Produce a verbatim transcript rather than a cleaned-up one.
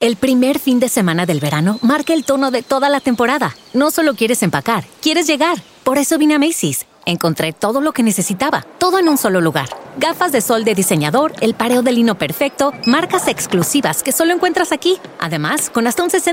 El primer fin de semana del verano marca el tono de toda la temporada. No solo quieres empacar, quieres llegar. Por eso vine a Macy's. Encontré todo lo que necesitaba, todo en un solo lugar. Gafas de sol de diseñador, el pareo de lino perfecto, marcas exclusivas que solo encuentras aquí. Además, con hasta un sesenta